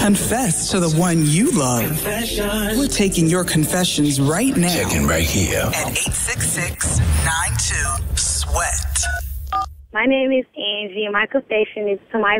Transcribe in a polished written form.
Confess to the one you love. Confessions. We're taking your confessions right now. Checking right here. At 866-92-SWEAT. My name is Angie, and my confession is to my